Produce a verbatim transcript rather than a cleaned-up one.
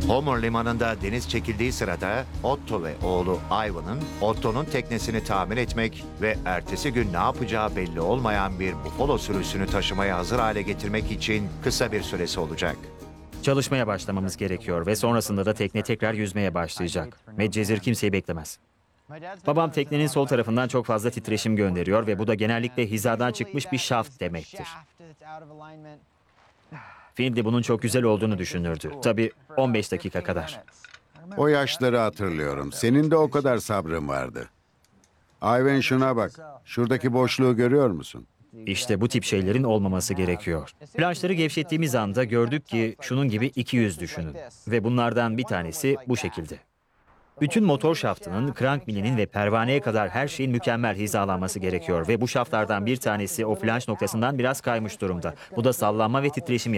Homer limanında deniz çekildiği sırada Otto ve oğlu Ivan'ın Otto'nun teknesini tamir etmek ve ertesi gün ne yapacağı belli olmayan bir bufalo sürüsünü taşımaya hazır hale getirmek için kısa bir süresi olacak. Çalışmaya başlamamız gerekiyor ve sonrasında da tekne tekrar yüzmeye başlayacak. Medcezir kimseyi beklemez. Babam teknenin sol tarafından çok fazla titreşim gönderiyor ve bu da genellikle hizadan çıkmış bir şaft demektir. Phil de bunun çok güzel olduğunu düşünürdü. Tabii on beş dakika kadar. O yaşları hatırlıyorum. Senin de o kadar sabrın vardı. Ivan şuna bak. Şuradaki boşluğu görüyor musun? İşte bu tip şeylerin olmaması gerekiyor. Planşları gevşettiğimiz anda gördük ki şunun gibi iki yüz düşünün. Ve bunlardan bir tanesi bu şekilde. Bütün motor şaftının, krank milinin ve pervaneye kadar her şeyin mükemmel hizalanması gerekiyor. Ve bu şaftlardan bir tanesi o flanş noktasından biraz kaymış durumda. Bu da sallanma ve titreşim